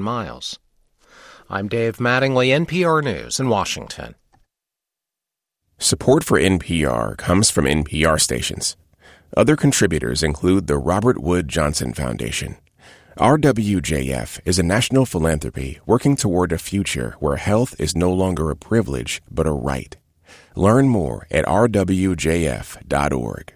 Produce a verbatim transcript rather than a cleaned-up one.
miles. I'm Dave Mattingly, N P R News in Washington. Support for N P R comes from N P R stations. Other contributors include the Robert Wood Johnson Foundation. R W J F is a national philanthropy working toward a future where health is no longer a privilege but a right. Learn more at r w j f dot org.